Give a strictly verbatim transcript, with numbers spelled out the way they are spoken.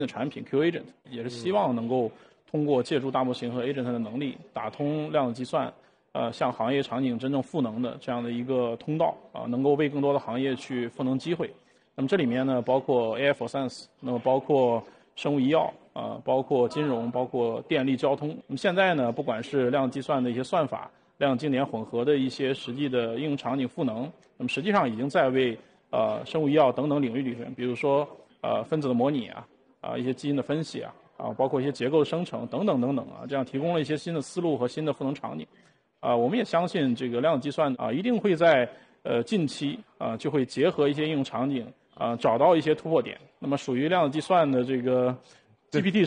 的产品 Q Agent， 也是希望能够通过借助大模型和 Agent 的能力，打通量子计算，呃，向行业场景真正赋能的这样的一个通道啊、呃，能够为更多的行业去赋能机会。那么这里面呢，包括 A I for Science， 那么包括生物医药啊、呃，包括金融，包括电力交通。那么现在呢，不管是量子计算的一些算法，量子经典混合的一些实际的应用场景赋能，那么实际上已经在为呃生物医药等等领域里面，比如说呃分子的模拟啊，啊一些基因的分析啊，啊包括一些结构的生成等等等等啊，这样提供了一些新的思路和新的赋能场景。啊，我们也相信这个量子计算啊，一定会在呃近期啊就会结合一些应用场景啊，找到一些突破点。那么属于量子计算的这个 G P T